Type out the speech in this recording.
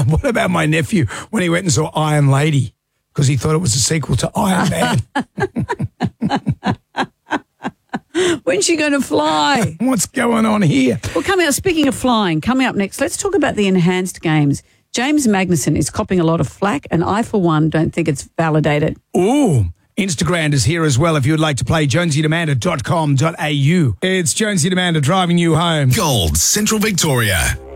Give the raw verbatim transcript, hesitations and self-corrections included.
What about my nephew when he went and saw Iron Lady because he thought it was a sequel to Iron Man? When's she going to fly? What's going on here? Well, coming up, speaking of flying, coming up next, let's talk about the enhanced games. James Magnuson is copping a lot of flack, and I, for one, don't think it's validated. Ooh. Instagram is here as well if you would like to play jonesy demander dot com dot a u. It's Jonesy Demander driving you home. Gold Central Victoria.